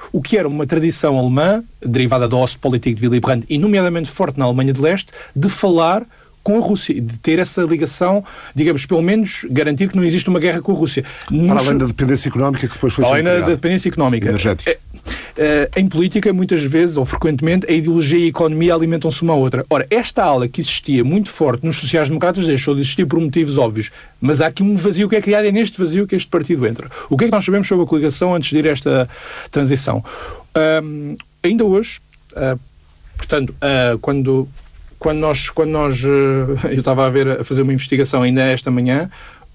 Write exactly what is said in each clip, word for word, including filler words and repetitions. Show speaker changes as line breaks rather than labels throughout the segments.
o que era uma tradição alemã, derivada da Ostpolitik de Willy Brandt, e nomeadamente forte na Alemanha de Leste, de falar com a Rússia, de ter essa ligação, digamos, pelo menos garantir que não existe uma guerra com a Rússia.
Para
Nos...
além da dependência económica que depois foi
Além da dependência económica.
Energética.
É, é, em política, muitas vezes, ou frequentemente, a ideologia e a economia alimentam-se uma à outra. Ora, esta ala que existia muito forte nos sociais-democratas deixou de existir por motivos óbvios, mas há aqui um vazio que é criado, é neste vazio que este partido entra. O que é que nós sabemos sobre a coligação antes de ir a esta transição? Um, ainda hoje, uh, portanto, uh, quando... Quando nós, quando nós, eu estava a ver, a fazer uma investigação ainda esta manhã,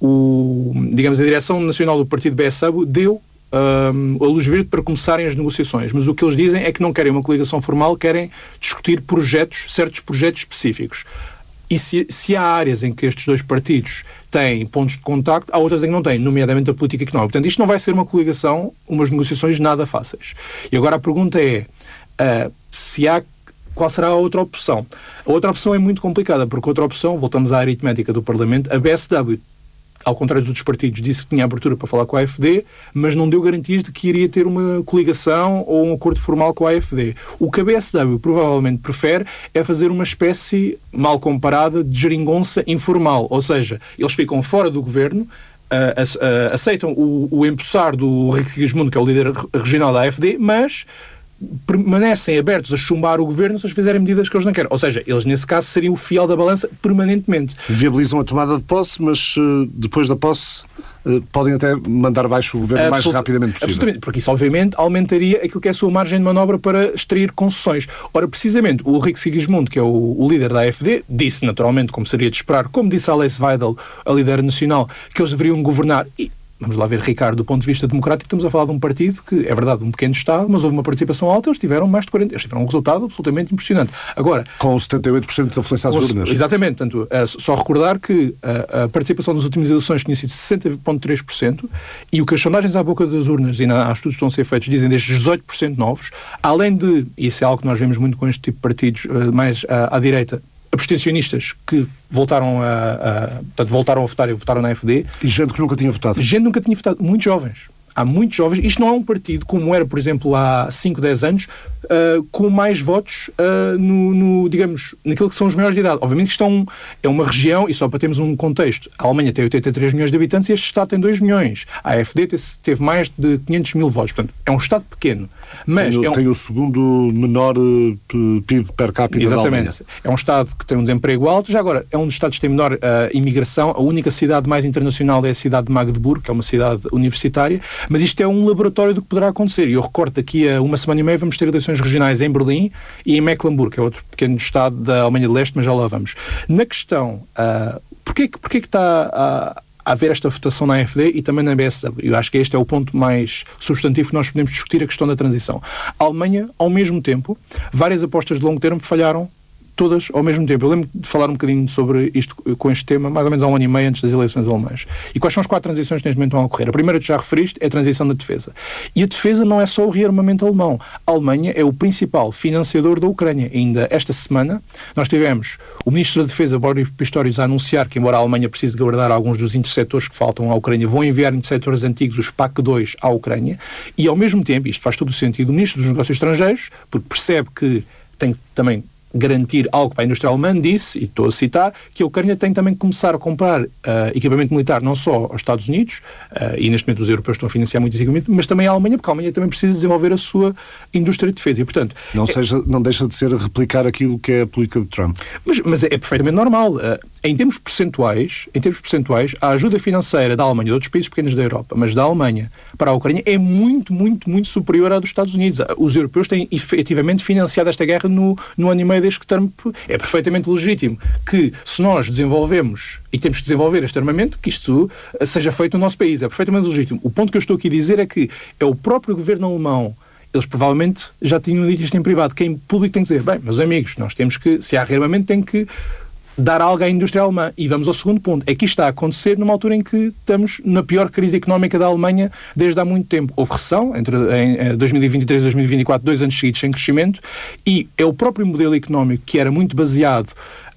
o, digamos, a Direção Nacional do Partido B S A B deu um, a luz verde para começarem as negociações, mas o que eles dizem é que não querem uma coligação formal, querem discutir projetos, certos projetos específicos. E se, se há áreas em que estes dois partidos têm pontos de contacto, há outras em que não têm, nomeadamente a política económica. Portanto, isto não vai ser uma coligação, umas negociações nada fáceis. E agora a pergunta é, uh, se há qual será a outra opção? A outra opção é muito complicada, porque a outra opção, voltamos à aritmética do Parlamento, a B S W, ao contrário dos outros partidos, disse que tinha abertura para falar com a A F D, mas não deu garantias de que iria ter uma coligação ou um acordo formal com a A F D. O que a B S W provavelmente prefere é fazer uma espécie, mal comparada, de geringonça informal, ou seja, eles ficam fora do governo, uh, uh, aceitam o, o empossar do Henrique Sigismundo, que é o líder regional da A F D, mas permanecem abertos a chumbar o governo se eles fizerem medidas que eles não querem. Ou seja, eles nesse caso seriam o fiel da balança permanentemente.
Viabilizam a tomada de posse, mas uh, depois da posse uh, podem até mandar baixo o governo o mais rapidamente possível.
Absolutamente, porque isso obviamente aumentaria aquilo que é a sua margem de manobra para extrair concessões. Ora, precisamente, o Henrique Sigismundo, que é o, o líder da A F D, disse naturalmente, como seria de esperar, como disse a Alice Weidel, a líder nacional, que eles deveriam governar. E vamos lá ver, Ricardo, do ponto de vista democrático, estamos a falar de um partido que, é verdade, um pequeno Estado, mas houve uma participação alta, eles tiveram mais de quarenta, eles tiveram um resultado absolutamente impressionante. Agora,
com setenta e oito por cento da afluência às urnas.
Exatamente, portanto, é só recordar que a, a participação nas últimas eleições tinha sido sessenta vírgula três por cento e o que as sondagens à boca das urnas, e há estudos que estão a ser feitos, dizem destes dezoito por cento novos, além de, e isso é algo que nós vemos muito com este tipo de partidos mais à, à direita, abstencionistas que voltaram a, a, portanto, voltaram a votar e votaram na A F D.
E gente que nunca tinha votado.
Gente que nunca tinha votado. Muitos jovens. Há muitos jovens. Isto não é um partido como era, por exemplo, há cinco, dez anos, uh, com mais votos, uh, no, no, digamos, naquilo que são os maiores de idade. Obviamente que isto é, um, é uma região, e só para termos um contexto, a Alemanha tem oitenta e três milhões de habitantes e este Estado tem dois milhões. A A F D teve mais de quinhentos mil votos. Portanto, é um Estado pequeno. Mas
tem,
é um...
tem o segundo menor uh, P I B per capita.
Exatamente.
Da Alemanha.
É um Estado que tem um desemprego alto. Já agora, é um dos Estados que tem menor uh, imigração. A única cidade mais internacional é a cidade de Magdeburgo, que é uma cidade universitária. Mas isto é um laboratório do que poderá acontecer. E eu recordo, daqui a uma semana e meia vamos ter eleições regionais em Berlim e em Mecklenburg, que é outro pequeno Estado da Alemanha de Leste, mas já lá vamos. Na questão, uh, porquê, porquê que está a... a haver esta votação na A F D e também na B S W. Eu acho que este é o ponto mais substantivo que nós podemos discutir, a questão da transição. A Alemanha, ao mesmo tempo, várias apostas de longo termo falharam todas ao mesmo tempo. Eu lembro de falar um bocadinho sobre isto, com este tema, mais ou menos há um ano e meio antes das eleições alemãs. E quais são as quatro transições que neste momento estão a ocorrer? A primeira que já referiste é a transição da defesa. E a defesa não é só o rearmamento alemão. A Alemanha é o principal financiador da Ucrânia. Ainda esta semana nós tivemos o Ministro da Defesa, Boris Pistorius, a anunciar que, embora a Alemanha precise guardar alguns dos interceptores que faltam à Ucrânia, vão enviar interceptores antigos, os P A C dois, à Ucrânia. E ao mesmo tempo, isto faz todo o sentido, o Ministro dos Negócios Estrangeiros, porque percebe que tem também garantir algo para a indústria alemã, disse, e estou a citar, que a Ucrânia tem também que começar a comprar uh, equipamento militar não só aos Estados Unidos, uh, e neste momento os europeus estão a financiar muito esse equipamento, mas também à Alemanha, porque a Alemanha também precisa desenvolver a sua indústria de defesa. E, portanto,
não,
é,
seja, não deixa de ser replicar aquilo que é a política de Trump.
Mas, mas é, é perfeitamente normal. Uh, em termos percentuais, em termos percentuais, a ajuda financeira da Alemanha e de outros países pequenos da Europa, mas da Alemanha para a Ucrânia, é muito, muito, muito superior à dos Estados Unidos. Os europeus têm efetivamente financiado esta guerra no, no ano e meio desde que Trump. É perfeitamente legítimo que, se nós desenvolvemos e temos que desenvolver este armamento, que isto seja feito no nosso país. É perfeitamente legítimo. O ponto que eu estou aqui a dizer é que é o próprio governo alemão, eles provavelmente já tinham dito isto em privado, que em público tem que dizer, bem, meus amigos, nós temos que, se há rearmamento, tem que dar algo à indústria alemã. E vamos ao segundo ponto. É que isto está a acontecer numa altura em que estamos na pior crise económica da Alemanha desde há muito tempo. Houve recessão entre em dois mil e vinte e três e dois mil e vinte e quatro, dois anos seguidos sem crescimento, e é o próprio modelo económico que era muito baseado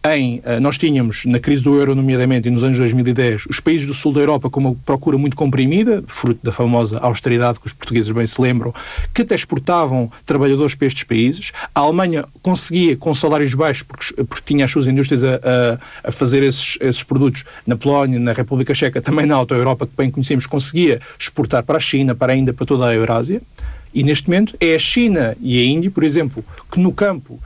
em, nós tínhamos, na crise do euro, nomeadamente, e nos anos dois mil e dez, os países do sul da Europa com uma procura muito comprimida, fruto da famosa austeridade que os portugueses bem se lembram, que até exportavam trabalhadores para estes países. A Alemanha conseguia, com salários baixos, porque, porque tinha as suas indústrias a, a, a fazer esses, esses produtos na Polónia, na República Checa, também na Alta Europa, que bem conhecemos, conseguia exportar para a China, para a Índia, para toda a Eurásia. E neste momento é a China e a Índia, por exemplo, que no campo,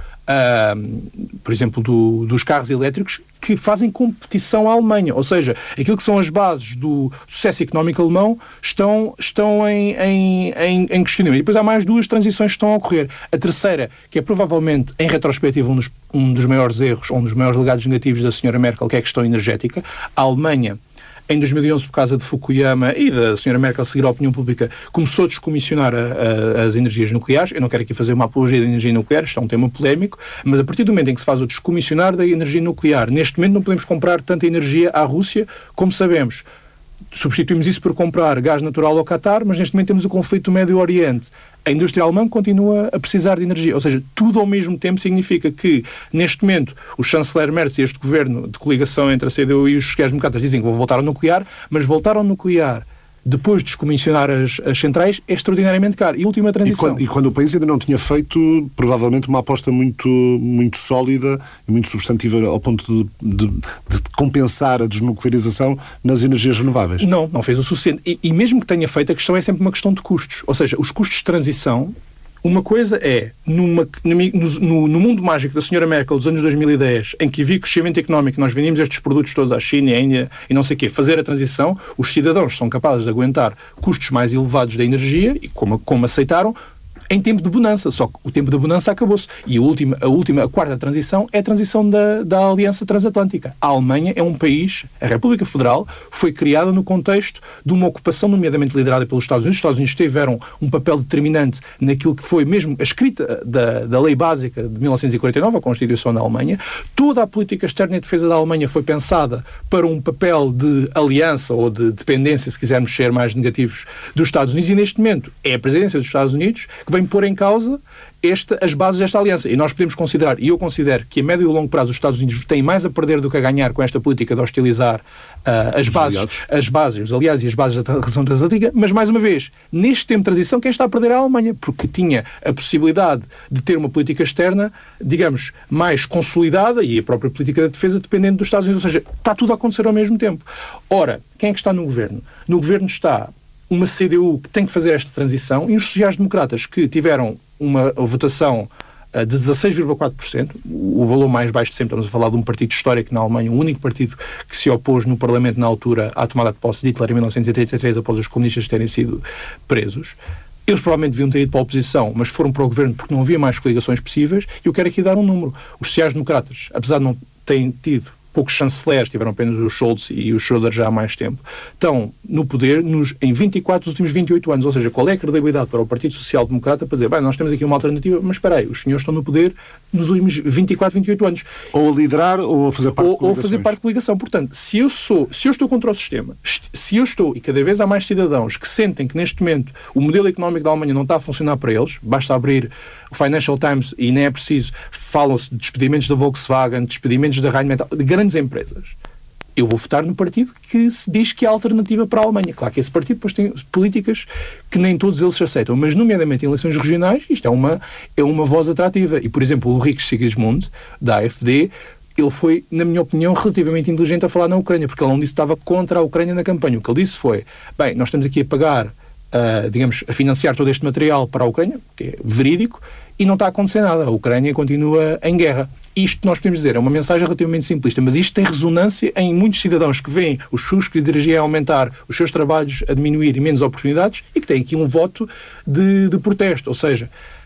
uh, por exemplo, do, dos carros elétricos, que fazem competição à Alemanha. Ou seja, aquilo que são as bases do sucesso económico alemão estão, estão em, em, em, em questionamento. E depois há mais duas transições que estão a ocorrer. A terceira, que é provavelmente, em retrospectiva, um dos, um dos maiores erros, um dos maiores legados negativos da senhora Merkel, que é a questão energética. A Alemanha, em dois mil e onze, por causa de Fukuyama e da senhora Merkel seguir a opinião pública, começou a descomissionar a, a, as energias nucleares. Eu não quero aqui fazer uma apologia da energia nuclear, isto é um tema polémico, mas a partir do momento em que se faz o descomissionar da energia nuclear, neste momento não podemos comprar tanta energia à Rússia como sabemos. Substituímos isso por comprar gás natural ao Qatar, mas neste momento temos o conflito do Médio Oriente. A indústria alemã continua a precisar de energia. Ou seja, tudo ao mesmo tempo significa que, neste momento, o chanceler Merz e este governo de coligação entre a C D U e os sociais-democratas dizem que vão voltar ao nuclear, mas voltar ao nuclear depois de descomissionar as, as centrais é extraordinariamente caro. E última transição.
E quando, e quando o país ainda não tinha feito, provavelmente, uma aposta muito, muito sólida e muito substantiva ao ponto de, de, de compensar a desnuclearização nas energias renováveis.
Não, não fez o suficiente. E, e mesmo que tenha feito, a questão é sempre uma questão de custos. Ou seja, os custos de transição. Uma coisa é, numa, no, no mundo mágico da senhora Merkel dos anos dois mil e dez, em que havia crescimento económico, nós vendíamos estes produtos todos à China e à Índia e não sei o quê, fazer a transição, os cidadãos são capazes de aguentar custos mais elevados da energia, e como, como aceitaram, em tempo de bonança. Só que o tempo da bonança acabou-se. E a última, a última, a quarta transição é a transição da, da Aliança Transatlântica. A Alemanha é um país, a República Federal, foi criada no contexto de uma ocupação, nomeadamente liderada pelos Estados Unidos. Os Estados Unidos tiveram um papel determinante naquilo que foi mesmo a escrita da, da Lei Básica de mil novecentos e quarenta e nove, a Constituição da Alemanha. Toda a política externa e defesa da Alemanha foi pensada para um papel de aliança ou de dependência, se quisermos ser mais negativos, dos Estados Unidos. E neste momento é a presidência dos Estados Unidos que vem pôr em causa esta, as bases desta aliança. E nós podemos considerar, e eu considero, que a médio e longo prazo os Estados Unidos têm mais a perder do que a ganhar com esta política de hostilizar uh, as, bases, as bases, os aliados e as bases da relação transatlântica, mas, mais uma vez, neste tempo de transição, quem está a perder é a Alemanha, porque tinha a possibilidade de ter uma política externa, digamos, mais consolidada, e a própria política de defesa dependente dos Estados Unidos. Ou seja, está tudo a acontecer ao mesmo tempo. Ora, quem é que está no governo? No governo está uma C D U que tem que fazer esta transição e os sociais-democratas que tiveram uma votação de dezasseis vírgula quatro por cento, o valor mais baixo de sempre. Estamos a falar de um partido histórico na Alemanha, o único partido que se opôs no Parlamento na altura à tomada de posse de Hitler em mil novecentos e trinta e três, após os comunistas terem sido presos. Eles provavelmente deviam ter ido para a oposição, mas foram para o governo porque não havia mais coligações possíveis. E eu quero aqui dar um número. Os sociais-democratas, apesar de não terem tido poucos chanceleres, tiveram apenas o Scholz e o Schröder já há mais tempo, estão no poder nos, em vinte e quatro dos últimos vinte e oito anos. Ou seja, qual é a credibilidade para o Partido Social Democrata para dizer, bem, nós temos aqui uma alternativa, mas espera aí, os senhores estão no poder nos últimos vinte e quatro, vinte e oito anos.
Ou a liderar ou a fazer parte
ou,
de coligações.
Ou fazer parte de coligação. Portanto, se eu sou, se eu estou contra o sistema, se eu estou, e cada vez há mais cidadãos que sentem que neste momento o modelo económico da Alemanha não está a funcionar para eles, basta abrir o Financial Times e nem é preciso, falam-se de despedimentos da Volkswagen, despedimentos da Rheinmetall, de grandes empresas. Eu vou votar no partido que se diz que é a alternativa para a Alemanha. Claro que esse partido depois tem políticas que nem todos eles aceitam, mas nomeadamente em eleições regionais, isto é uma, é uma voz atrativa. E, por exemplo, o Ulrich Sigismund, da A F D, ele foi, na minha opinião, relativamente inteligente a falar na Ucrânia, porque ele não disse que estava contra a Ucrânia na campanha. O que ele disse foi, bem, nós estamos aqui a pagar, uh, digamos, a financiar todo este material para a Ucrânia, que é verídico, e não está a acontecer nada. A Ucrânia continua em guerra. Isto, nós podemos dizer, é uma mensagem relativamente simplista, mas isto tem ressonância em muitos cidadãos que veem os custos de energia a aumentar, os seus trabalhos a diminuir e menos oportunidades, e que têm aqui um voto de, de protesto. Ou seja,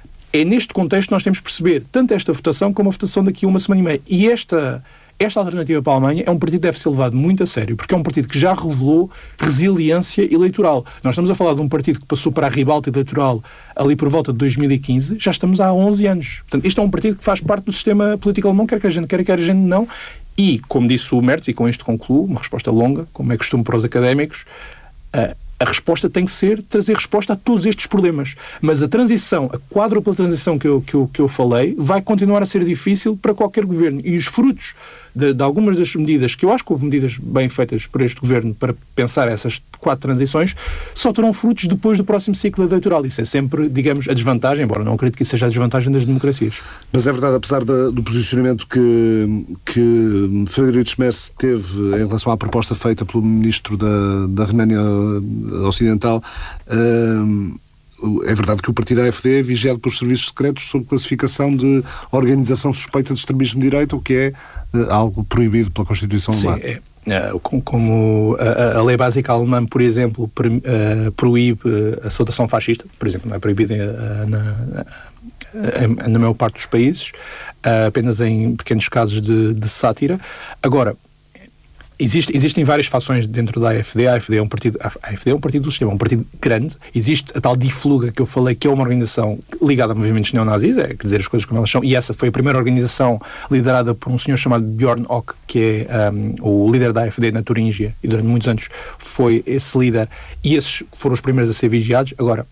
é neste contexto que nós temos que perceber tanto esta votação como a votação daqui a uma semana e meia. E esta... Esta alternativa para a Alemanha é um partido que deve ser levado muito a sério, porque é um partido que já revelou resiliência eleitoral. Nós estamos a falar de um partido que passou para a ribalta eleitoral ali por volta de dois mil e quinze, já estamos há onze anos. Portanto, este é um partido que faz parte do sistema político alemão, quer que a gente quer, quer a gente não. E, como disse o Merz, e com isto concluo, uma resposta longa, como é costume para os académicos, uh, a resposta tem que ser trazer resposta a todos estes problemas. Mas a transição, a quádrupla transição que eu, que, eu, que eu falei, vai continuar a ser difícil para qualquer governo. E os frutos de, de algumas das medidas, que eu acho que houve medidas bem feitas por este governo para pensar essas quatro transições, só terão frutos depois do próximo ciclo eleitoral. Isso é sempre, digamos, a desvantagem, embora não acredito que isso seja a desvantagem das democracias.
Mas é verdade, apesar da, do posicionamento que, que Friedrich Merz teve em relação à proposta feita pelo ministro da, da Renânia Ocidental, hum, é verdade que o partido A F D é vigiado pelos serviços secretos sob classificação de organização suspeita de extremismo de direita, o que é uh, algo proibido pela Constituição alemã.
Sim, é. Uh, como a, a lei básica alemã, por exemplo, per, uh, proíbe a saudação fascista, por exemplo, não é proibida uh, na, na, na maior parte dos países, uh, apenas em pequenos casos de, de sátira. Agora, Existe, existem várias fações dentro da A F D. A AfD é um partido, a AfD é um partido do sistema, um partido grande. Existe a tal Die Fluga que eu falei, que é uma organização ligada a movimentos neonazis, é quer dizer as coisas como elas são, e essa foi a primeira organização liderada por um senhor chamado Björn Höcke, que é um, o líder da A F D na Turíngia, e durante muitos anos foi esse líder, e esses foram os primeiros a ser vigiados. Agora,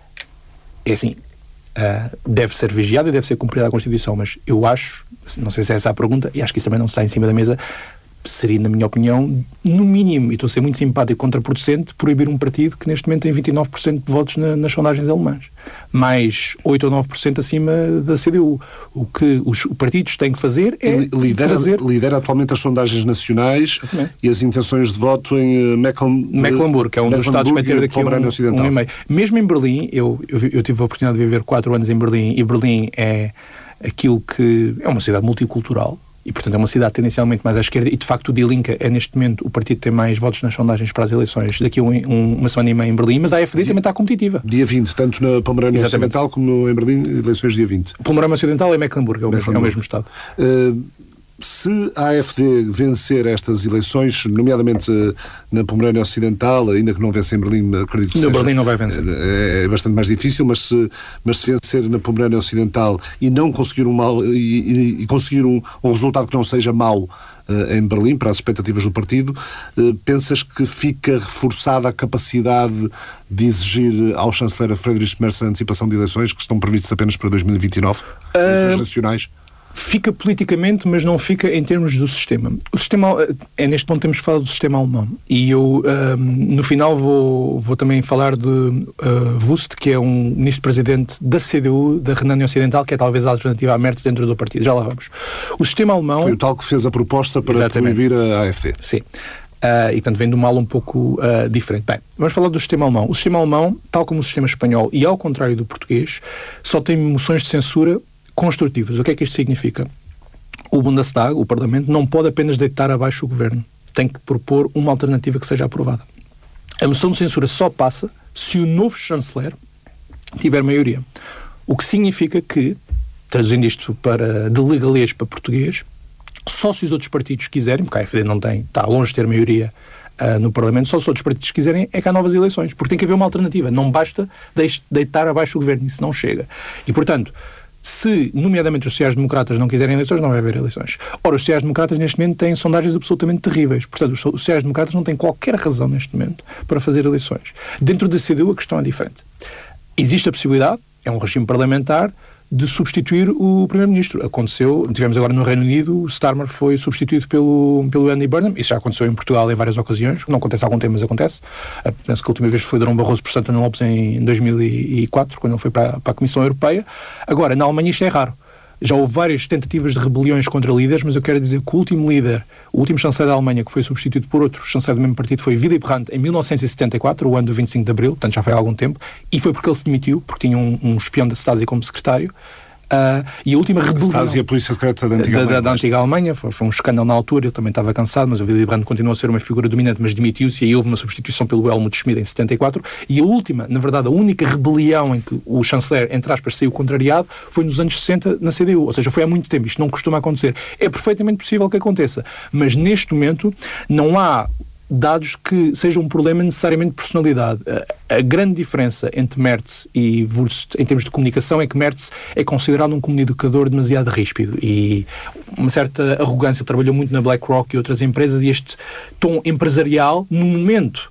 é assim, uh, deve ser vigiado e deve ser cumprida a Constituição, mas eu acho, não sei se é essa a pergunta, e acho que isso também não está em cima da mesa, seria, na minha opinião, no mínimo, e estou a ser muito simpático e contraproducente, proibir um partido que neste momento tem vinte e nove por cento de votos na, nas sondagens alemãs, mais oito ou nove por cento acima da C D U. O que os partidos têm que fazer é
lidera,
trazer...
lidera atualmente as sondagens nacionais. Exatamente. E as intenções de voto em Mecklen...
Mecklenburg, que é um dos estados que vai ter daqui a um, um e meio. Mesmo em Berlim, eu, eu, eu tive a oportunidade de viver quatro anos em Berlim, e Berlim é aquilo que... é uma cidade multicultural, e, portanto, é uma cidade tendencialmente mais à esquerda, e, de facto, o Die Linke é, neste momento, o partido que tem mais votos nas sondagens para as eleições daqui a um, um, uma semana e meia em Berlim, mas a AfD dia, também está competitiva.
Dia vinte, tanto na Pomerânia Ocidental como em Berlim, eleições dia vinte.
Pomerânia Ocidental é Mecklenburg, é o, Mecklenburg. Mesmo, é o mesmo estado.
Uh, se a AfD vencer estas eleições, nomeadamente uh, na Pomerânia Ocidental, ainda que não vença em Berlim, acredito que
no
seja,
Berlim não vai vencer.
É, é bastante mais difícil, mas se, mas se vencer na Pomerânia Ocidental e não conseguir um mal, e, e, e conseguir um, um resultado que não seja mau uh, em Berlim, para as expectativas do partido, uh, pensas que fica reforçada a capacidade de exigir ao chanceler Friedrich Merz a antecipação de eleições, que estão previstas apenas para dois mil e vinte e nove, uh... eleições nacionais?
Fica politicamente, mas não fica em termos do sistema. O sistema, é neste ponto temos que falar do sistema alemão. E eu, um, no final, vou, vou também falar de uh, Wust, que é um ministro-presidente da C D U, da Renânia Ocidental, que é talvez a alternativa à Merz dentro do partido. Já lá vamos. O sistema alemão...
Foi o tal que fez a proposta para Exatamente. proibir a AfD.
Sim. Uh, e, portanto, vem de um mal um pouco uh, diferente. Bem, vamos falar do sistema alemão. O sistema alemão, tal como o sistema espanhol, e ao contrário do português, só tem moções de censura construtivas. O que é que isto significa? O Bundestag, o Parlamento, não pode apenas deitar abaixo o governo. Tem que propor uma alternativa que seja aprovada. A moção de censura só passa se o novo chanceler tiver maioria. O que significa que, traduzindo isto para, de legalês para português, só se os outros partidos quiserem, porque a AfD não tem, está longe de ter maioria uh, no Parlamento, só se os outros partidos quiserem é que há novas eleições. Porque tem que haver uma alternativa. Não basta deitar abaixo o governo. Isso não chega. E, portanto, se, nomeadamente, os sociais-democratas não quiserem eleições, não vai haver eleições. Ora, os sociais-democratas, neste momento, têm sondagens absolutamente terríveis. Portanto, os sociais-democratas não têm qualquer razão, neste momento, para fazer eleições. Dentro da C D U, a questão é diferente. Existe a possibilidade, é um regime parlamentar, de substituir o primeiro-ministro. Aconteceu, tivemos agora no Reino Unido, o Starmer foi substituído pelo, pelo Andy Burnham. Isso já aconteceu em Portugal em várias ocasiões. Não acontece há algum tempo, mas acontece. Penso que a última vez foi Durão Barroso por Santana Lopes em dois mil e quatro, quando ele foi para, para a Comissão Europeia. Agora, na Alemanha isto é raro. Já houve várias tentativas de rebeliões contra líderes, mas eu quero dizer que o último líder, o último chanceler da Alemanha que foi substituído por outro chanceler do mesmo partido foi Willy Brandt em mil novecentos e setenta e quatro, o ano do vinte e cinco de Abril, portanto já foi há algum tempo, e foi porque ele se demitiu, porque tinha um, um espião da Stasi como secretário. Uh, e a última rebelião...
Stasi, a polícia secreta da antiga
da,
Alemanha.
Da, da antiga Alemanha, foi, foi um escândalo na altura, ele também estava cansado, mas o Willy Brandt continuou a ser uma figura dominante, mas demitiu-se, e aí houve uma substituição pelo Helmut Schmidt em setenta e quatro, e a última, na verdade, a única rebelião em que o chanceler, entre aspas, saiu contrariado, foi nos anos sessenta na C D U, ou seja, foi há muito tempo, isto não costuma acontecer. É perfeitamente possível que aconteça, mas neste momento não há dados que sejam um problema necessariamente de personalidade. A, a grande diferença entre Merz e Wurst em termos de comunicação é que Merz é considerado um comunicador demasiado ríspido e uma certa arrogância. Trabalhou muito na BlackRock e outras empresas, e este tom empresarial, no momento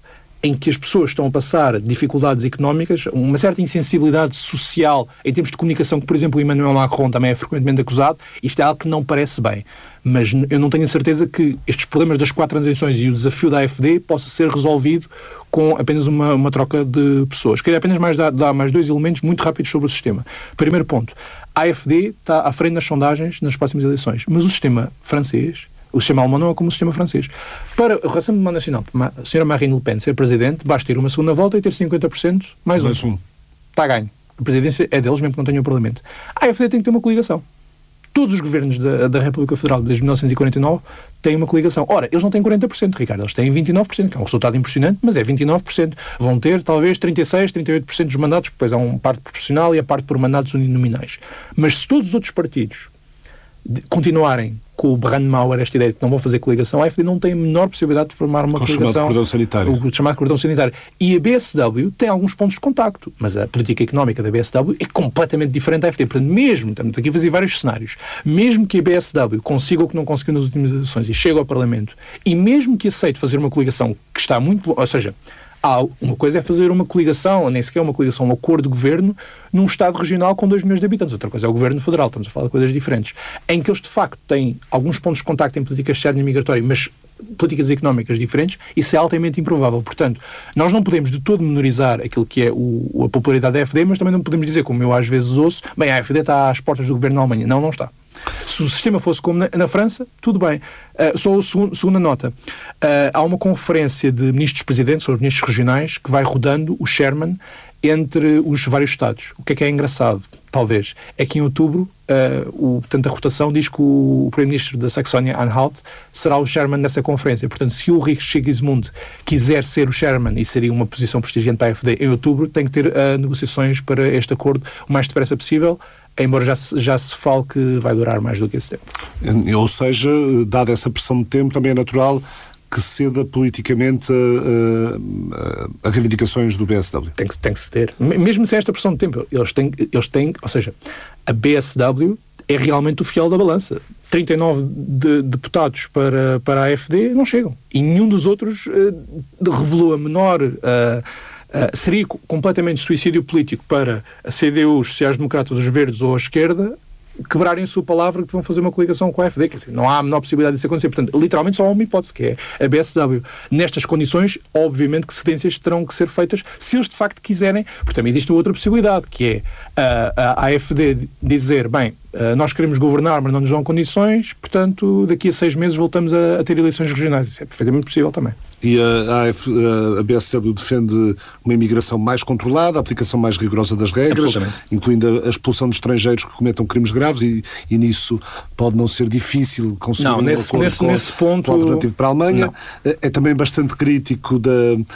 em que as pessoas estão a passar dificuldades económicas, uma certa insensibilidade social em termos de comunicação, que, por exemplo, o Emmanuel Macron também é frequentemente acusado, isto é algo que não parece bem. Mas eu não tenho a certeza que estes problemas das quatro transições e o desafio da A F D possa ser resolvido com apenas uma, uma troca de pessoas. Queria apenas mais dar, dar mais dois elementos muito rápidos sobre o sistema. Primeiro ponto, a A F D está à frente nas sondagens nas próximas eleições, mas o sistema francês, o sistema alemão não é como o sistema francês. Para o Rassemblement Nacional, a senhora Marine Le Pen ser presidente, basta ir uma segunda volta e ter cinquenta por cento mais um.
Mais um.
Está a ganho. A presidência é deles, mesmo que não tenham o Parlamento. A A F D tem que ter uma coligação. Todos os governos da, da República Federal desde mil novecentos e quarenta e nove têm uma coligação. Ora, eles não têm quarenta por cento, Ricardo, eles têm vinte e nove por cento, que é um resultado impressionante, mas é vinte e nove por cento. Vão ter, talvez, trinta e seis, trinta e oito por cento dos mandatos, depois há uma parte proporcional e a parte por mandatos uninominais. Mas se todos os outros partidos continuarem com o Brandmauer, esta ideia de que não vão fazer coligação, a A F D não tem a menor possibilidade de formar uma
com
coligação.
O chamado cordão sanitário.
O chamado cordão sanitário. E a B S W tem alguns pontos de contacto, mas a política económica da B S W é completamente diferente da A F D. Portanto, mesmo, estamos aqui a fazer vários cenários, mesmo que a B S W consiga o que não conseguiu nas últimas eleições e chegue ao Parlamento, e mesmo que aceite fazer uma coligação que está muito... Ou seja, há uma coisa é fazer uma coligação, ou nem sequer uma coligação, um acordo de governo num Estado regional com dois milhões de habitantes. Outra coisa é o governo federal, estamos a falar de coisas diferentes. Em que eles, de facto, têm alguns pontos de contacto em política externa e migratória, mas políticas económicas diferentes, isso é altamente improvável. Portanto, nós não podemos de todo menorizar aquilo que é o, a popularidade da A F D, mas também não podemos dizer, como eu às vezes ouço, bem, a A F D está às portas do governo na Alemanha. Não, não está. Se o sistema fosse como na, na França, tudo bem. Uh, só a segunda, segunda nota. Uh, há uma conferência de ministros-presidentes, ou ministros regionais, que vai rodando o Sherman entre os vários Estados. O que é que é engraçado, talvez, é que em outubro, uh, o, portanto, a rotação diz que o, o primeiro-ministro da Saxónia-Anhalt será o Sherman nessa conferência. Portanto, se o Ulrich Sigismund quiser ser o Sherman, e seria uma posição prestigiante para a A F D em outubro, tem que ter uh, negociações para este acordo o mais depressa possível, embora já se, já se fale que vai durar mais do que esse tempo.
Ou seja, dada essa pressão de tempo, também é natural que ceda politicamente a, a, a reivindicações do B S W.
Tem que, tem que ceder. Mesmo sem esta pressão de tempo. Eles têm, eles têm, ou seja, a B S W é realmente o fiel da balança. trinta e nove de, deputados para, para a A F D não chegam. E nenhum dos outros uh, revelou a menor... Uh, Uh, seria completamente suicídio político para a C D U, os sociais-democratas, os verdes ou a esquerda quebrarem a sua palavra que vão fazer uma coligação com a A F D. Quer dizer, não há a menor possibilidade disso acontecer. Portanto, literalmente só há uma hipótese, que é a B S W. Nestas condições, obviamente que cedências terão que ser feitas se eles de facto quiserem, porque também existe outra possibilidade, que é uh, a A F D dizer, bem, uh, nós queremos governar, mas não nos dão condições, portanto, daqui a seis meses voltamos a, a ter eleições regionais. Isso é perfeitamente possível também.
E a, a, a B S W defende uma imigração mais controlada, a aplicação mais rigorosa das regras, incluindo a, a expulsão de estrangeiros que cometam crimes graves, e, e nisso pode não ser difícil conseguir
não,
um
nesse,
acordo
nesse,
com,
nesse ponto,
com a alternativa para a Alemanha.
Não.
É também bastante crítico da...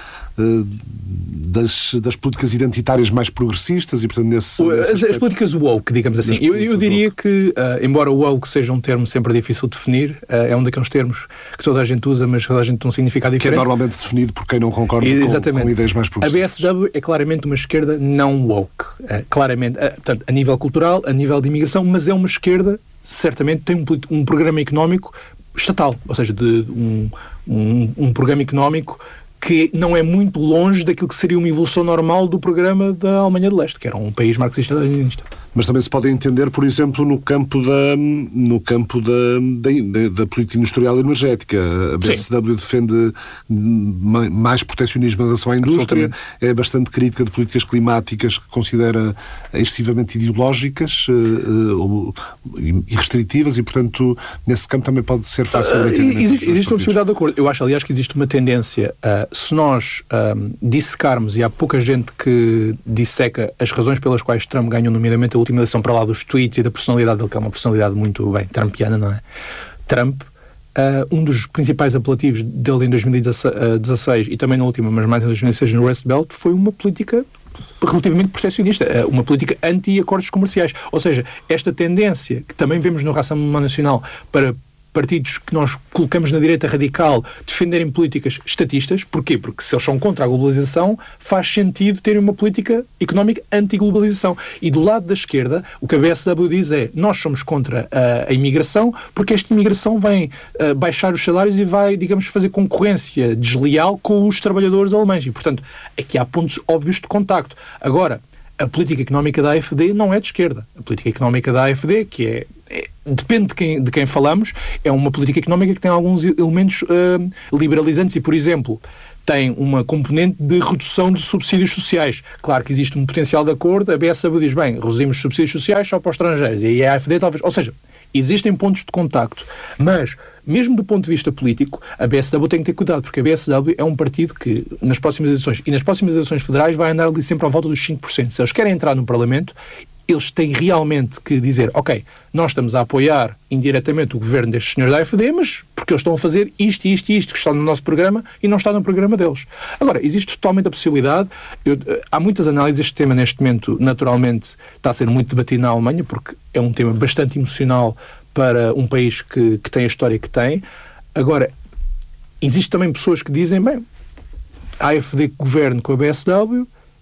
Das, das políticas identitárias mais progressistas e, portanto, nesse...
As,
nesse
as políticas woke, digamos assim. Eu, eu diria
woke.
que, uh, embora o woke seja um termo sempre difícil de definir, uh, é um daqueles termos que toda a gente usa, mas toda a gente tem um significado diferente.
Que é normalmente definido por quem não concorda com, com ideias mais progressistas.
A B S W é claramente uma esquerda não woke. Uh, claramente, uh, portanto, a nível cultural, a nível de imigração, mas é uma esquerda, certamente, tem um, um programa económico estatal, ou seja, de um, um, um programa económico que não é muito longe daquilo que seria uma evolução normal do programa da Alemanha de Leste, que era um país marxista-leninista.
Mas também se pode entender, por exemplo, no campo da, no campo da, da, da política industrial e energética. A B S W Sim. defende mais protecionismo em relação à indústria, é bastante crítica de políticas climáticas que considera excessivamente ideológicas uh, e restritivas, e, portanto, nesse campo também pode ser fácil de entender.
Uh, existe existe uma possibilidade de acordo. Eu acho, aliás, que existe uma tendência, uh, se nós uh, dissecarmos, e há pouca gente que disseca as razões pelas quais Trump ganhou nomeadamente a última eleição, para lá dos tweets e da personalidade dele, que é uma personalidade muito, bem, trumpiana, não é? Trump, uh, um dos principais apelativos dele em dois mil e dezasseis e também na última, mas mais em dois mil e dezesseis no Rust Belt, foi uma política relativamente protecionista, uma política anti-acordos comerciais. Ou seja, esta tendência que também vemos no Rassemblement Nacional para partidos que nós colocamos na direita radical defenderem políticas estatistas. Porquê? Porque se eles são contra a globalização, faz sentido terem uma política económica anti-globalização. E do lado da esquerda, o que a B S W diz é: nós somos contra a, a imigração, porque esta imigração vem uh, baixar os salários e vai, digamos, fazer concorrência desleal com os trabalhadores alemães. E, portanto, aqui há pontos óbvios de contacto. Agora, a política económica da A F D não é de esquerda. A política económica da A F D, que é, é depende de quem, de quem falamos, é uma política económica que tem alguns elementos uh, liberalizantes e, por exemplo, tem uma componente de redução de subsídios sociais. Claro que existe um potencial de acordo, a B S W diz, bem, reduzimos subsídios sociais só para os estrangeiros, e aí a A F D talvez... Ou seja, existem pontos de contacto, mas, mesmo do ponto de vista político, a B S W tem que ter cuidado, porque a B S W é um partido que, nas próximas eleições, e nas próximas eleições federais, vai andar ali sempre à volta dos cinco por cento. Se eles querem entrar no Parlamento, eles têm realmente que dizer, ok, nós estamos a apoiar indiretamente o governo destes senhores da A F D, mas porque eles estão a fazer isto, isto e isto que está no nosso programa e não está no programa deles. Agora, existe totalmente a possibilidade, eu, há muitas análises, este tema neste momento, naturalmente, está a ser muito debatido na Alemanha, porque é um tema bastante emocional para um país que, que tem a história que tem. Agora, existem também pessoas que dizem, bem, a A F D governa com a B S W,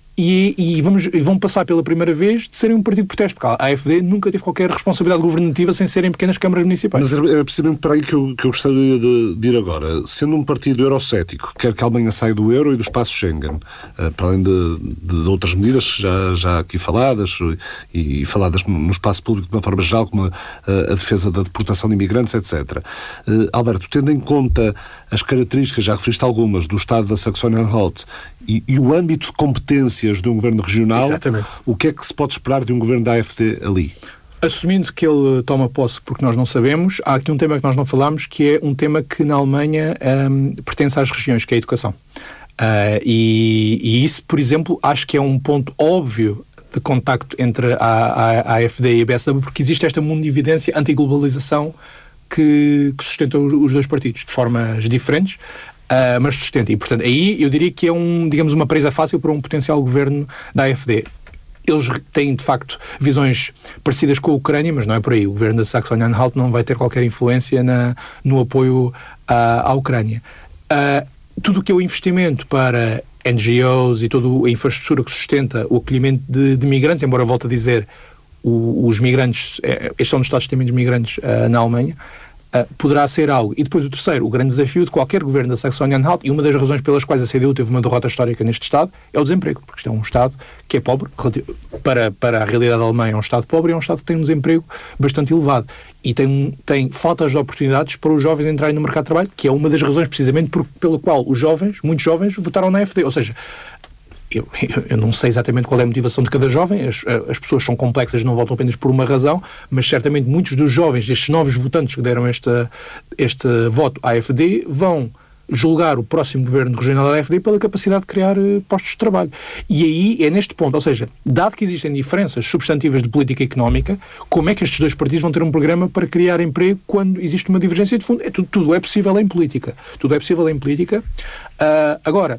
E, e, vamos, e vão passar pela primeira vez de serem um partido de protesto, porque a A F D nunca teve qualquer responsabilidade governativa sem serem pequenas câmaras municipais.
Mas é precisamente para aí que eu, que eu gostaria de, de ir agora. Sendo um partido eurocético, quer que a Alemanha saia do euro e do espaço Schengen, uh, para além de, de outras medidas já, já aqui faladas e, e faladas no, no espaço público de uma forma geral, como a, a defesa da deportação de imigrantes, etcétera. Uh, Alberto, tendo em conta as características, já referiste algumas, do Estado da Saxónia-Anhalt e, e o âmbito de competências de um governo regional,
exatamente,
o que é que se pode esperar de um governo da A F D ali?
Assumindo que ele toma posse, porque nós não sabemos, há aqui um tema que nós não falámos, que é um tema que na Alemanha um, pertence às regiões, que é a educação. Uh, e, e isso, por exemplo, acho que é um ponto óbvio de contacto entre a, a, a AfD e a B S W, porque existe esta mundividência anti-globalização que, que sustenta os, os dois partidos, de formas diferentes, uh, mas sustenta. E, portanto, aí eu diria que é um, digamos, uma presa fácil para um potencial governo da AfD. Eles têm, de facto, visões parecidas com a Ucrânia, mas não é por aí. O governo da Saxónia-Anhalt não vai ter qualquer influência na, no apoio à, à Ucrânia. Uh, tudo o que é o investimento para N G Os e toda a infraestrutura que sustenta o acolhimento de, de migrantes, embora volto a dizer, o, os migrantes, estes são os estados que têm menos migrantes uh, na Alemanha, Uh, poderá ser algo. E depois o terceiro, o grande desafio de qualquer governo da Saxónia-Anhalt, e uma das razões pelas quais a C D U teve uma derrota histórica neste Estado, é o desemprego, porque isto é um Estado que é pobre, para, para a realidade alemã é um Estado pobre, e é um Estado que tem um desemprego bastante elevado. E tem, tem faltas de oportunidades para os jovens entrarem no mercado de trabalho, que é uma das razões precisamente por, pela qual os jovens, muitos jovens, votaram na AfD. Ou seja, Eu, eu não sei exatamente qual é a motivação de cada jovem, as, as pessoas são complexas, não votam apenas por uma razão, mas certamente muitos dos jovens, destes novos votantes que deram este, este voto à AfD, vão julgar o próximo governo regional da AfD pela capacidade de criar uh, postos de trabalho. E aí é neste ponto, ou seja, dado que existem diferenças substantivas de política económica, como é que estes dois partidos vão ter um programa para criar emprego quando existe uma divergência de fundo? É, tudo, tudo é possível em política. Tudo é possível em política. Uh, agora,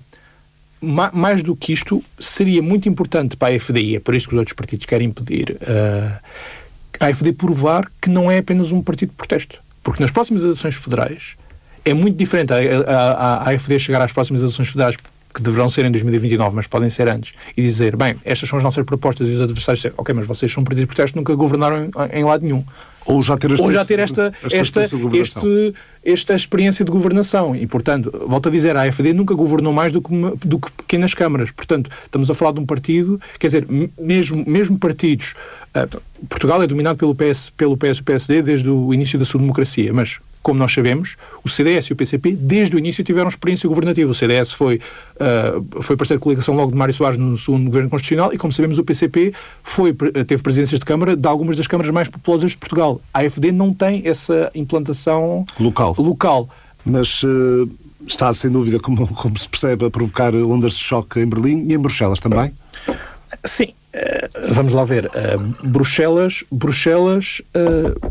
mais do que isto, seria muito importante para a AfD, e é por isso que os outros partidos querem impedir uh, a AfD provar que não é apenas um partido de protesto. Porque nas próximas eleições federais é muito diferente a, a, a, a AfD chegar às próximas eleições federais, que deverão ser em dois mil e vinte e nove, mas podem ser antes, e dizer, bem, estas são as nossas propostas, e os adversários dizem, ok, mas vocês são um partido de protesto, nunca governaram em, em lado nenhum.
Ou já ter,
Ou já ter esta, esta, este, esta experiência de governação. E, portanto, volto a dizer, a AfD nunca governou mais do que, uma, do que pequenas câmaras. Portanto, estamos a falar de um partido, quer dizer, mesmo, mesmo partidos... Uh, Portugal é dominado pelo P S, pelo P S e o P S D desde o início da sua democracia, mas, como nós sabemos, o C D S e o P C P, desde o início, tiveram experiência governativa. O C D S foi, uh, foi parceiro de coligação logo de Mário Soares no segundo governo constitucional e, como sabemos, o P C P foi, teve presidências de Câmara de algumas das câmaras mais populosas de Portugal. A AfD não tem essa implantação
local.
local.
Mas uh, está, sem dúvida, como, como se percebe, a provocar ondas de choque em Berlim e em Bruxelas também?
Sim. Uh, vamos lá ver. Uh, Bruxelas... Bruxelas uh,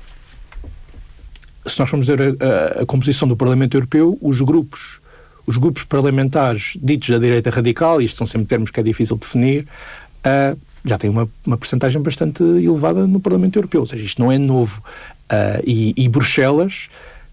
se nós formos ver a, a, a composição do Parlamento Europeu, os grupos, os grupos parlamentares ditos da direita radical, e isto são sempre termos que é difícil definir, uh, já tem uma, uma percentagem bastante elevada no Parlamento Europeu, ou seja, isto não é novo. Uh, e, e Bruxelas,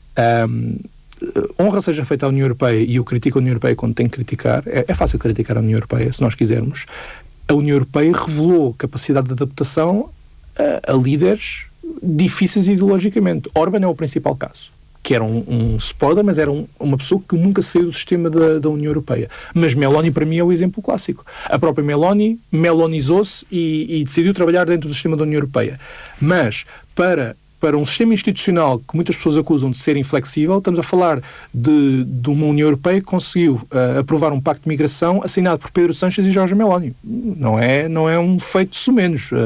um, honra seja feita à União Europeia, e eu critico a União Europeia quando tenho que criticar, é, é fácil criticar a União Europeia, se nós quisermos. A União Europeia revelou capacidade de adaptação a, a líderes difíceis ideologicamente. Orbán é o principal caso, que era um, um spoiler, mas era um, uma pessoa que nunca saiu do sistema da, da União Europeia. Mas Meloni, para mim, é o exemplo clássico. A própria Meloni melonizou-se e, e decidiu trabalhar dentro do sistema da União Europeia. Mas, para... para um sistema institucional que muitas pessoas acusam de ser inflexível, estamos a falar de, de uma União Europeia que conseguiu uh, aprovar um pacto de migração assinado por Pedro Sánchez e Jorge Meloni. Não é, não é um feito sumenos. Uh,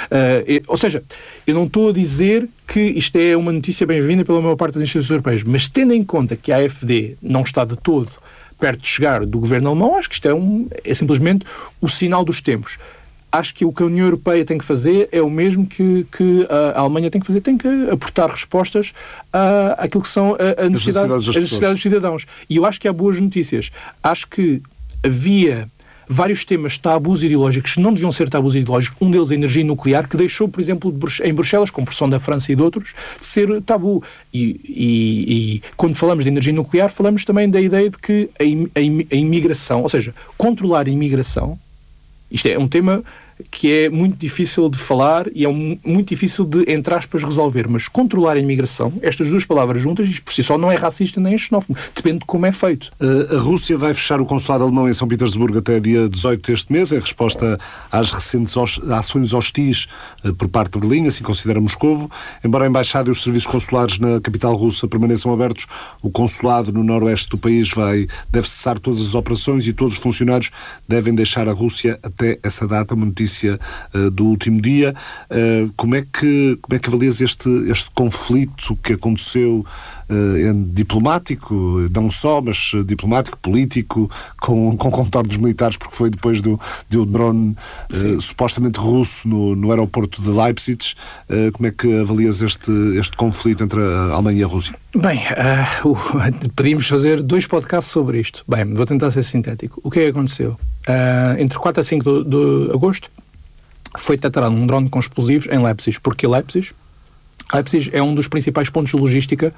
uh, ou seja, eu não estou a dizer que isto é uma notícia bem-vinda pela maior parte das instituições europeias, mas tendo em conta que a AfD não está de todo perto de chegar do governo alemão, acho que isto é, um, é simplesmente o sinal dos tempos. Acho que o que a União Europeia tem que fazer é o mesmo que, que a Alemanha tem que fazer. Tem que aportar respostas à, àquilo que são a, a necessidade, as necessidades dos cidadãos. E eu acho que há boas notícias. Acho que havia vários temas tabus ideológicos que não deviam ser tabus ideológicos. Um deles é a energia nuclear, que deixou, por exemplo, em Bruxelas, com pressão da França e de outros, de ser tabu. E, e, e quando falamos de energia nuclear, falamos também da ideia de que a, a, a imigração, ou seja, controlar a imigração. Isto é um tema que é muito difícil de falar e é um, muito difícil de, entre aspas, resolver. Mas controlar a imigração, estas duas palavras juntas, isto por si só não é racista nem é xenófobo. Depende de como é feito.
Uh, a Rússia vai fechar o consulado alemão em São Petersburgo até dia dezoito deste mês, em resposta às recentes ações hostis uh, por parte de Berlim, assim considera Moscovo. Embora a embaixada e os serviços consulares na capital russa permaneçam abertos, o consulado no noroeste do país vai, deve cessar todas as operações e todos os funcionários devem deixar a Rússia até essa data. Uma notícia uh, do último dia. Uh, como é que, como é que avalias este, este conflito que aconteceu uh, diplomático, não só, mas uh, diplomático, político, com, com contornos militares, porque foi depois do, do drone uh, supostamente russo no, no aeroporto de Leipzig. Uh, como é que avalias este, este conflito entre a Alemanha e a Rússia?
Bem, uh, uh, pedimos fazer dois podcasts sobre isto. Bem, vou tentar ser sintético. O que é que aconteceu? Uh, entre quatro a cinco de agosto foi detectado um drone com explosivos em Leipzig. Porque Leipzig? Leipzig é um dos principais pontos de logística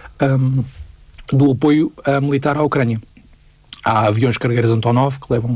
um, do apoio uh, militar à Ucrânia. Há aviões cargueiros Antonov que levam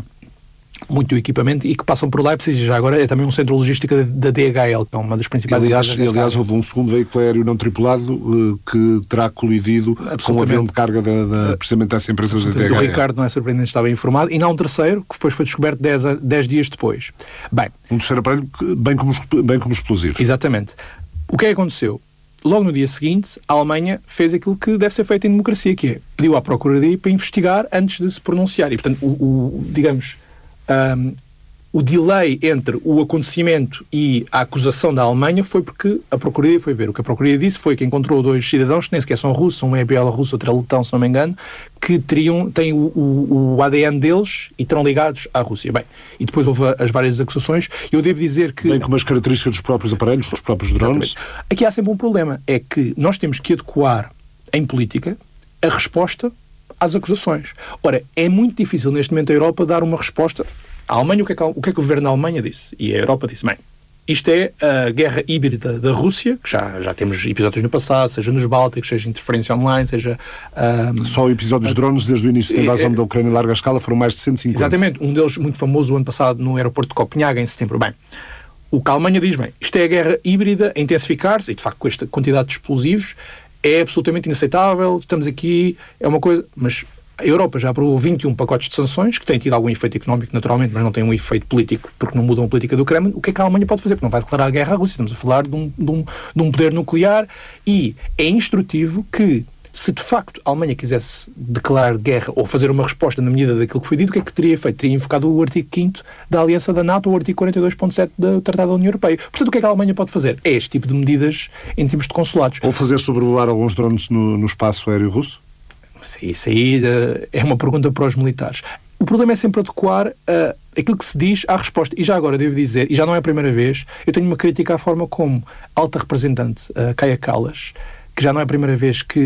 muito equipamento e que passam por Leipzig, e já agora é também um centro de logística da D H L, que é uma das principais...
E, aliás, e, aliás houve um segundo veículo aéreo não tripulado uh, que terá colidido com um avião de carga da, da, precisamente dessa empresa da D H L.
O Ricardo, não é surpreendente, estava informado. E não um terceiro, que depois foi descoberto dez dias depois. Bem,
um terceiro aparelho bem como, bem como explosivo.
Exatamente. O que é que aconteceu? Logo no dia seguinte, a Alemanha fez aquilo que deve ser feito em democracia, que é, pediu à Procuradoria para investigar antes de se pronunciar. E, portanto, o, o digamos... Um, o delay entre o acontecimento e a acusação da Alemanha foi porque a Procuradoria foi ver. O que a Procuradoria disse foi que encontrou dois cidadãos que nem sequer são russos, um é bielorrusso, outro é letão, se não me engano, que teriam, têm o, o, o A D N deles e estão ligados à Rússia. Bem, e depois houve as várias acusações. Eu devo dizer que...
Bem como as características dos próprios aparelhos, dos próprios drones.
Exatamente. Aqui há sempre um problema, é que nós temos que adequar em política a resposta às acusações. Ora, é muito difícil neste momento a Europa dar uma resposta. A Alemanha, o que é que, o que, é que o governo da Alemanha disse? E a Europa disse, bem, isto é a guerra híbrida da Rússia, que já, já temos episódios no passado, seja nos Bálticos, seja interferência online, seja... Um,
Só episódios de drones desde o início da invasão é, da Ucrânia em larga escala foram mais de cento e cinquenta.
Exatamente, um deles muito famoso o ano passado no aeroporto de Copenhague, em setembro. Bem, o que a Alemanha diz, bem, isto é a guerra híbrida a intensificar-se, e de facto com esta quantidade de explosivos, é absolutamente inaceitável, estamos aqui, é uma coisa... Mas a Europa já aprovou vinte e um pacotes de sanções, que têm tido algum efeito económico, naturalmente, mas não têm um efeito político, porque não mudam a política do Kremlin. O que é que a Alemanha pode fazer? Porque não vai declarar a guerra à Rússia. Estamos a falar de um, de um, de um poder nuclear, e é instrutivo que, se de facto a Alemanha quisesse declarar guerra ou fazer uma resposta na medida daquilo que foi dito, o que é que teria feito? Teria invocado o artigo quinto da Aliança da NATO ou o artigo quarenta e dois ponto sete do Tratado da União Europeia. Portanto, o que é que a Alemanha pode fazer? É este tipo de medidas em termos de consulados.
Ou fazer sobrevoar alguns drones no, no espaço aéreo russo?
Isso aí uh, é uma pergunta para os militares. O problema é sempre adequar uh, aquilo que se diz à resposta. E já agora devo dizer, e já não é a primeira vez, eu tenho uma crítica à forma como a alta representante, uh, Kaja Kallas, que já não é a primeira vez que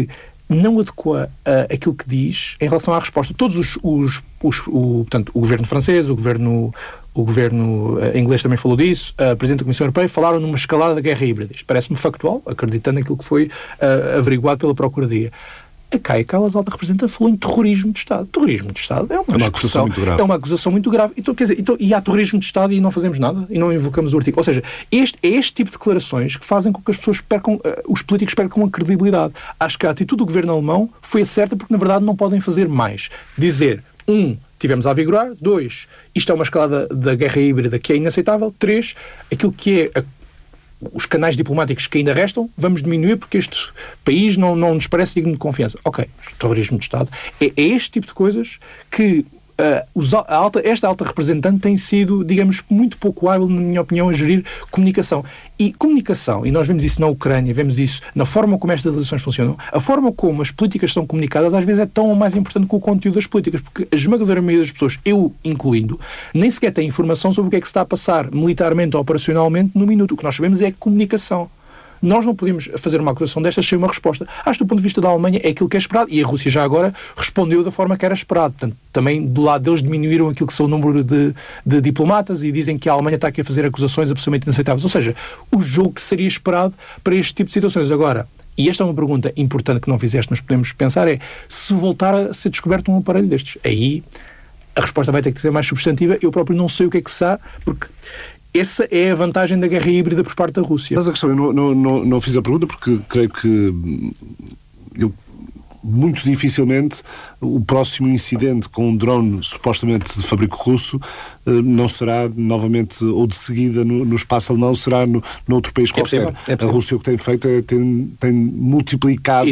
não adequa uh, aquilo que diz em relação à resposta. Todos os, os, os o, portanto, o governo francês, o governo, o governo uh, inglês também falou disso, a Presidente da Comissão Europeia falaram numa escalada da guerra híbrida. Isto parece-me factual, acreditando naquilo que foi uh, averiguado pela Procuradoria. A Kaia Kallas, alta representante, falou em terrorismo de Estado. Terrorismo de Estado é uma,
é uma acusação muito grave.
É uma acusação muito grave. Então, quer dizer, então, e há terrorismo de Estado e não fazemos nada? E não invocamos o artigo? Ou seja, este, é este tipo de declarações que fazem com que as pessoas percam, uh, os políticos percam a credibilidade. Acho que a atitude do governo alemão foi a certa porque, na verdade, não podem fazer mais. Dizer, um, tivemos a vigorar. Dois, isto é uma escalada da guerra híbrida que é inaceitável. Três, aquilo que é a os canais diplomáticos que ainda restam, vamos diminuir porque este país não, não nos parece digno de confiança. Ok, terrorismo de Estado. É, é este tipo de coisas que uh, os, a alta, esta alta representante tem sido, digamos, muito pouco hábil, na minha opinião, a gerir comunicação. E comunicação, e nós vemos isso na Ucrânia, vemos isso na forma como estas eleições funcionam, a forma como as políticas são comunicadas às vezes é tão ou mais importante que o conteúdo das políticas, porque a esmagadora maioria das pessoas, eu incluindo, nem sequer tem informação sobre o que é que se está a passar militarmente ou operacionalmente no minuto. O que nós sabemos é comunicação. Nós não podemos fazer uma acusação destas sem uma resposta. Acho que do ponto de vista da Alemanha é aquilo que é esperado, e a Rússia já agora respondeu da forma que era esperado. Portanto, também do lado deles diminuíram aquilo que são o número de, de diplomatas e dizem que a Alemanha está aqui a fazer acusações absolutamente inaceitáveis. Ou seja, o jogo que seria esperado para este tipo de situações. Agora, e esta é uma pergunta importante que não fizeste, mas podemos pensar, é se voltar a ser descoberto um aparelho destes. Aí a resposta vai ter que ser mais substantiva. Eu próprio não sei o que é que se há, porque essa é a vantagem da guerra híbrida por parte da Rússia.
Mas a questão, eu não, não, não, não fiz a pergunta porque creio que eu, muito dificilmente o próximo incidente com um drone supostamente de fabrico russo não será novamente, ou de seguida no, no espaço alemão, será no, no outro país qualquer. É possível, é possível. A Rússia o que tem feito é tem, tem multiplicado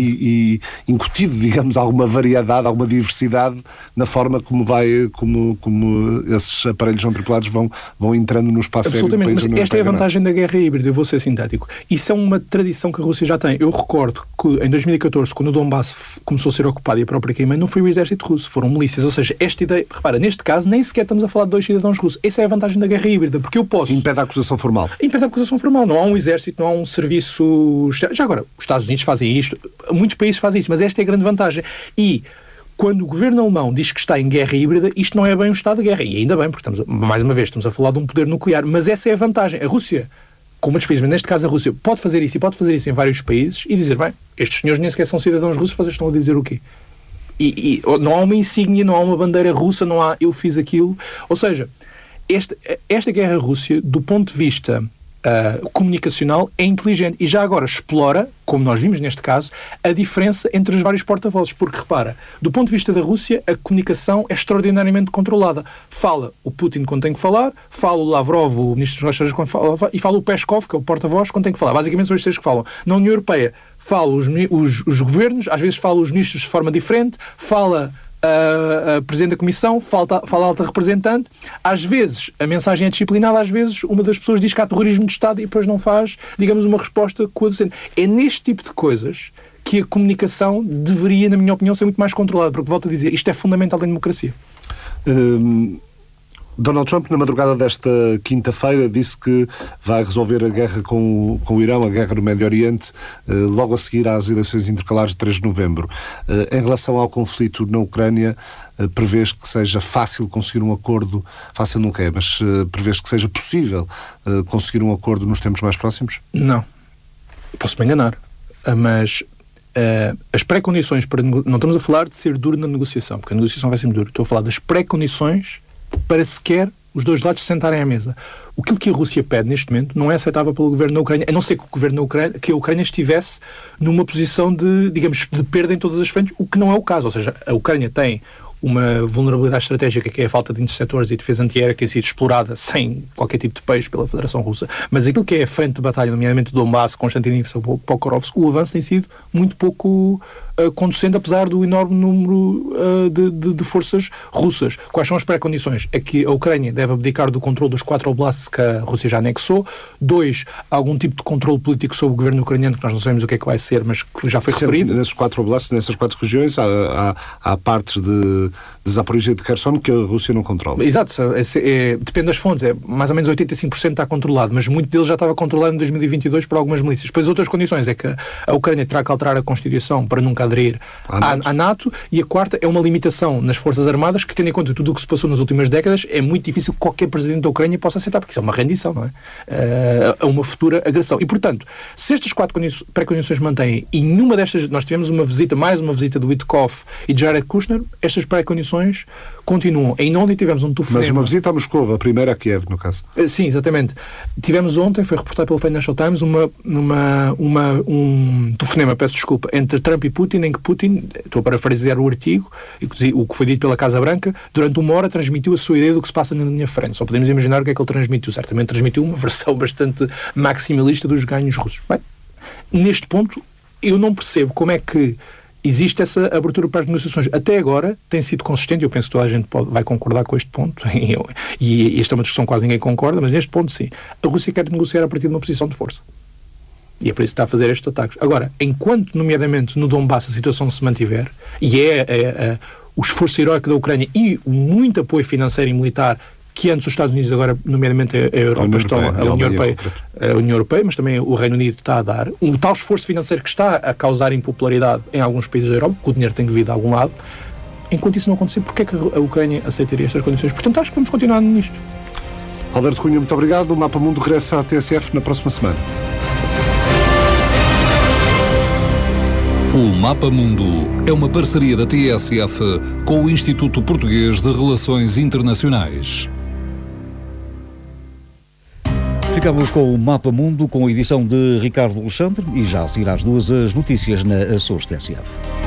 e, e incutido, digamos, alguma variedade, alguma diversidade na forma como vai, como, como esses aparelhos não tripulados vão, vão entrando no espaço aéreo do país.
Mas esta é a vantagem da guerra híbrida, eu vou ser sintético. Isso é uma tradição que a Rússia já tem. Eu recordo que em dois mil e catorze, quando o Donbass começou a ser ocupado e a própria queimei, não foi o exército russo, foram milícias. Ou seja, esta ideia, repara, neste caso nem sequer estamos a falar de dois cidadãos russos. Essa é a vantagem da guerra híbrida, porque eu posso...
Impede a acusação formal.
Impede a acusação formal. Não há um exército, não há um serviço... Já agora, os Estados Unidos fazem isto, muitos países fazem isto, mas esta é a grande vantagem. E quando o governo alemão diz que está em guerra híbrida, isto não é bem um estado de guerra. E ainda bem, porque estamos, mais uma vez, estamos a falar de um poder nuclear. Mas essa é a vantagem. A Rússia, como muitos países, mas neste caso a Rússia, pode fazer isso e pode fazer isso em vários países e dizer, bem, estes senhores nem sequer são cidadãos russos, vocês estão a dizer o quê? E, e não há uma insígnia, não há uma bandeira russa, não há eu fiz aquilo. Ou seja, esta, esta guerra Rússia, do ponto de vista uh, comunicacional, é inteligente e já agora explora, como nós vimos neste caso, a diferença entre os vários porta-vozes. Porque, repara, do ponto de vista da Rússia, a comunicação é extraordinariamente controlada. Fala o Putin quando tem que falar, fala o Lavrov, o ministro dos Negócios Estrangeiros, quando fala, e fala o Peskov, que é o porta-voz, quando tem que falar. Basicamente são os três que falam. Na União Europeia, fala os, os, os governos, às vezes fala os ministros de forma diferente, fala a, a Presidente da Comissão, fala, fala a alta representante, às vezes a mensagem é disciplinada, às vezes uma das pessoas diz que há terrorismo de Estado e depois não faz, digamos, uma resposta coadunante. É neste tipo de coisas que a comunicação deveria, na minha opinião, ser muito mais controlada, porque, volto a dizer, isto é fundamental em democracia.
Hum... Donald Trump, na madrugada desta quinta-feira, disse que vai resolver a guerra com o, com o Irão, a guerra no Médio Oriente, eh, logo a seguir às eleições intercalares de três de novembro. Eh, em relação ao conflito na Ucrânia, eh, prevês que seja fácil conseguir um acordo, fácil nunca é, mas eh, prevês que seja possível eh, conseguir um acordo nos tempos mais próximos?
Não. Posso-me enganar, mas uh, as pré-condições para... Não estamos a falar de ser duro na negociação, porque a negociação vai ser muito dura. Estou a falar das pré-condições para sequer os dois lados se sentarem à mesa. Aquilo que a Rússia pede neste momento não é aceitável pelo governo da Ucrânia, a não ser que o governo da Ucrânia, que a Ucrânia estivesse numa posição de, digamos, de perda em todas as frentes, o que não é o caso. Ou seja, a Ucrânia tem uma vulnerabilidade estratégica que é a falta de interceptores e defesa antiaérea que tem sido explorada sem qualquer tipo de peixe pela Federação Russa. Mas aquilo que é a frente de batalha, nomeadamente do Donbass, Konstantin Pokrovsk, o avanço tem sido muito pouco uh, conducente, apesar do enorme número uh, de, de, de forças russas. Quais são as pré-condições? É que a Ucrânia deve abdicar do controle dos quatro oblasts que a Rússia já anexou. Dois, algum tipo de controle político sobre o governo ucraniano, que nós não sabemos o que é que vai ser, mas que já foi
Sempre,
referido.
Nesses quatro oblasts, nessas quatro regiões, há, há, há partes de de Zaporizhzhia e de Kherson que a Rússia não controla.
Exato, é, é, depende das fontes, é, mais ou menos oitenta e cinco por cento está controlado, mas muito deles já estava controlado em dois mil e vinte e dois por algumas milícias. Depois outras condições é que a Ucrânia terá que alterar a Constituição para nunca aderir à, à NATO, e a quarta é uma limitação nas Forças Armadas que, tendo em conta tudo o que se passou nas últimas décadas, é muito difícil que qualquer presidente da Ucrânia possa aceitar, porque isso é uma rendição, não é? Uh, a uma futura agressão. E, portanto, se estas quatro pré-condições mantêm, e nenhuma destas, nós tivemos uma visita, mais uma visita do Witkoff e de Jared Kushner, estas pré-condições continuam. Ainda ontem tivemos um telefonema...
Mas uma visita a Moscou, a primeira a Kiev, no caso.
Sim, exatamente. Tivemos ontem, foi reportado pelo Financial Times, uma, uma, uma, um telefonema, peço desculpa, entre Trump e Putin, em que Putin, estou a parafrasear o artigo, o que foi dito pela Casa Branca, durante uma hora transmitiu a sua ideia do que se passa na linha frente. Só podemos imaginar o que é que ele transmitiu. Certamente transmitiu uma versão bastante maximalista dos ganhos russos. Bem, neste ponto, eu não percebo como é que existe essa abertura para as negociações. Até agora tem sido consistente, eu penso que toda a gente pode, vai concordar com este ponto, e, eu, e esta é uma discussão que quase ninguém concorda, mas neste ponto sim. A Rússia quer negociar a partir de uma posição de força. E é por isso que está a fazer estes ataques. Agora, enquanto, nomeadamente, no Donbass a situação se mantiver, e é, é, é o esforço heroico da Ucrânia e o muito apoio financeiro e militar que antes os Estados Unidos, agora, nomeadamente a Europa, a União estão, Europeia, a, União Europeia, a União Europeia, mas também o Reino Unido está a dar, um tal esforço financeiro que está a causar impopularidade em alguns países da Europa, porque o dinheiro tem que vir de algum lado. Enquanto isso não acontecer, porque é que a Ucrânia aceitaria estas condições? Portanto, acho que vamos continuar nisto.
Alberto Cunha, muito obrigado. O Mapa Mundo regressa à T S F na próxima semana.
O Mapa Mundo é uma parceria da T S F com o Instituto Português de Relações Internacionais.
Ficamos com o Mapa Mundo, com a edição de Ricardo Alexandre, e já a seguir às duas as notícias na Açores T S F.